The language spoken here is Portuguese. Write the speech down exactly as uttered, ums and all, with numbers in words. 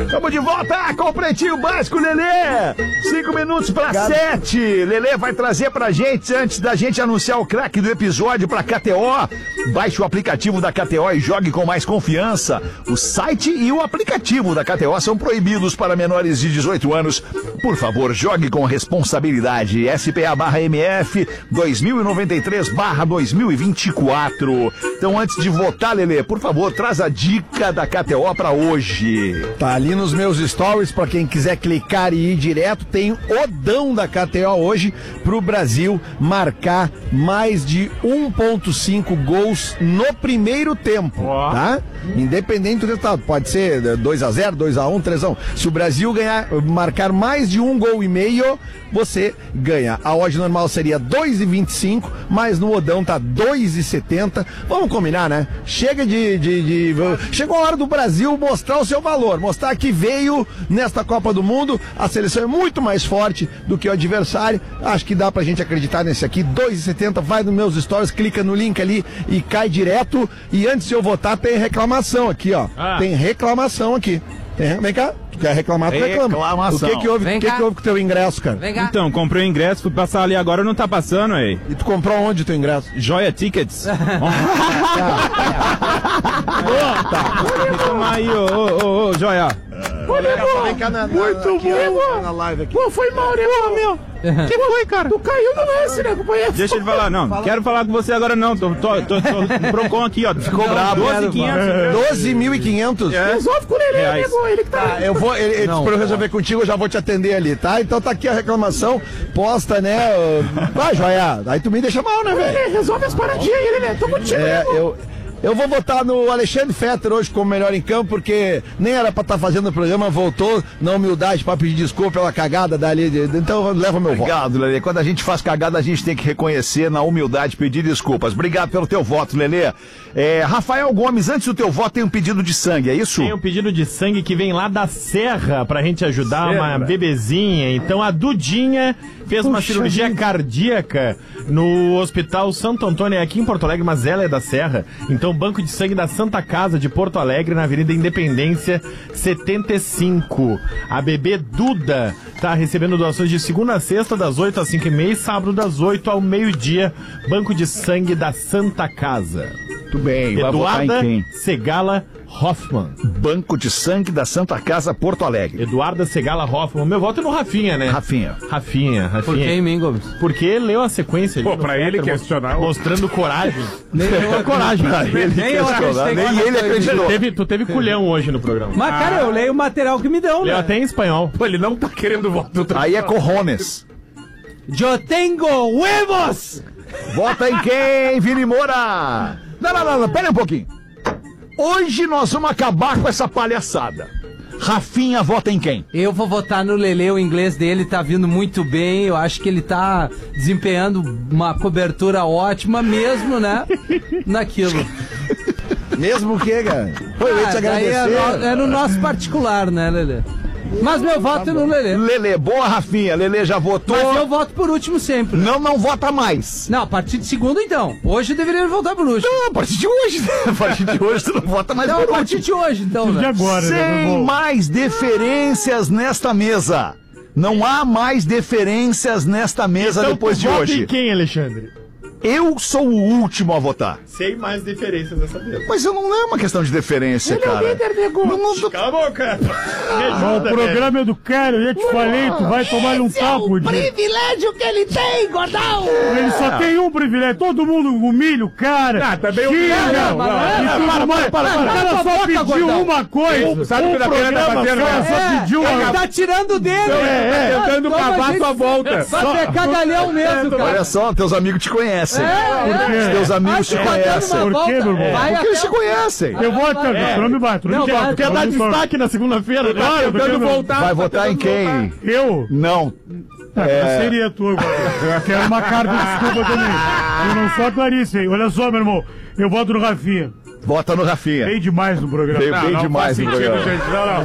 Tamo de volta com o Pretinho Básico, Lelê. Cinco minutos pra sete. Lelê vai trazer pra gente, antes da gente anunciar o craque do episódio, pra K T O. Baixe o aplicativo da K T O e jogue com mais confiança. O site e o aplicativo da K T O são proibidos para menores de dezoito anos. Por favor, jogue com responsabilidade. S P A barra M F dois mil e noventa e três barra dois mil e vinte e quatro. Então, antes de votar, Lelê, por favor, traz a dica da K T O pra hoje. Tá ali nos meus stories, pra quem quiser clicar e ir direto, tem odão da K T O hoje pro Brasil marcar mais de um ponto cinco gols no primeiro tempo, oh. tá? Independente do resultado, pode ser dois a zero, dois a um, três a um. Se o Brasil ganhar, marcar mais de um gol e meio, você ganha. A odd normal seria dois e vinte e cinco, mas no odão tá dois e setenta. Vamos combinar, né? Chega de, de, de... Chegou a hora do Brasil mostrar o seu valor, mostrar que veio nesta Copa do Mundo. A seleção é muito mais forte do que o adversário. Acho que dá pra gente acreditar nesse aqui. dois e setenta, vai nos meus stories, clica no link ali e cai direto. E antes de eu votar, tem reclamação aqui, ó. Ah. Tem reclamação aqui. Tem, vem cá. Tu quer reclamar, tu reclama. Reclamação. O que que houve, que que houve com o teu ingresso, cara? Então, comprei o ingresso, fui passar ali agora, não tá passando aí. E tu comprou onde o teu ingresso? Joia Tickets. Boa, tá. Toma aí, ô, ô, ô, Joia. Vem cá na, na, muito aqui, bom. na live aqui. Pô, foi mal, né, meu? Que foi, cara? Tu caiu no lance, né, companheiro? Deixa ele falar, não. Fala. Quero falar com você agora, não. Tô, tô, tô, tô Procon aqui, ó. Ficou não, bravo. doze mil e quinhentos. É. Resolve com ele, amigo. Ele que tá. tá eu vou, ele, ele, pra eu resolver contigo, eu já vou te atender ali, tá? Então tá aqui a reclamação. Posta, né? Vai, Joia. Aí tu me deixa mal, né, velho? Resolve as paradinhas aí, né? Tô contigo, é, eu. Eu vou votar no Alexandre Fetter hoje como melhor em campo, porque nem era pra estar tá fazendo o programa, voltou na humildade pra pedir desculpa pela cagada dali. Então leva meu voto. Obrigado, Lelê. Quando a gente faz cagada, a gente tem que reconhecer na humildade, pedir desculpas. Obrigado pelo teu voto, Lelê. É, Rafael Gomes, antes do teu voto tem um pedido de sangue, é isso? Tem um pedido de sangue que vem lá da Serra pra gente ajudar Serra. Uma bebezinha. Então a Dudinha fez Puxa uma cirurgia gente. cardíaca no Hospital Santo Antônio, aqui em Porto Alegre, mas ela é da Serra. Então Banco de Sangue da Santa Casa de Porto Alegre, na Avenida Independência setenta e cinco. A bebê Duda tá recebendo doações de segunda a sexta, das oito às cinco e meia, e sábado das oito ao meio-dia. Banco de Sangue da Santa Casa. Muito bem, vai votar em quem? Segala Hoffman. Banco de Sangue da Santa Casa, Porto Alegre. Eduarda Segala Hoffman. Meu voto é no Rafinha, né? Rafinha. Rafinha, Rafinha. Por que em mim, Gomes? Porque leu a sequência. Pô, pra ele questionar. Mostrando coragem. Nem eu coragem. Pra ele Nem eu acreditei. Nem ele acreditou. Tu teve, tu teve culhão hoje no programa. Mas, cara, eu leio o material que me deu, né? Leu até em espanhol. Pô, ele não tá querendo voto. Aí é cojones. Eu tenho huevos! Vota em quem, Vini Moura? Não, não, não, não, pera um pouquinho. Hoje nós vamos acabar com essa palhaçada. Rafinha vota em quem? Eu vou votar no Lelê, o inglês dele tá vindo muito bem, eu acho que ele tá desempenhando uma cobertura ótima mesmo, né? Naquilo. Mesmo o quê, cara? Pô, eu ia te Ah, daí é, agradecer. no, é no nosso particular, né, Lelê? Mas meu voto é no Lelê. Lelê, boa, Rafinha. Lelê já votou. Mas eu voto por último sempre. Não, não vota mais. Não, a partir de segundo então. Hoje eu deveria votar por último. Não, a partir de hoje. A partir de hoje tu não vota mais Então, por a partir último. de hoje, então, De né? agora, né? Sem mais deferências nesta mesa. Não há mais deferências nesta mesa Então, depois de vota hoje. em quem, Alexandre? Eu sou o último a votar. Sem mais diferenças dessa vez. Mas eu não é uma questão de deferência, cara. Não, não, não, Cala a boca. Me O ajuda, velho. programa é do cara, eu já te falei, tu vai tomar um tapo de... privilégio que ele tem, gordão! Ele só tem um privilégio, todo mundo humilha o cara. Ah, também o xinga, cara, não, mas não e é, tudo para, mais. para, para, O para. cara Cala só a boca, pediu gordão. uma coisa. Sabe o que um a pena tá programa, fazendo? o cara só É, pediu ele uma... tá tirando dele! É, é, tentando Toma, cavar gente, sua volta. Vai ter cagalhão mesmo, cara. olha só, teus amigos te conhecem. É, Os teus amigos te Ai, tá dando conhecem. uma Por quê, volta. meu irmão? Vai Porque eles até te conhecem. Eu vou até... É. Tu não me bate, tu não Não, me vai, quer. Quer dar destaque na segunda-feira? Claro, Tá tentando porque- voltar. Vai votar em quem? Eu? Não. Ah, É. seria tu agora. Eu quero uma carta de desculpa também. Eu não sou a Clarice, hein? Olha só, meu irmão. Eu voto no Rafinha. Vota no Rafinha. Bem demais no programa. Veio bem demais no faz sentido, programa. gente. Não, não.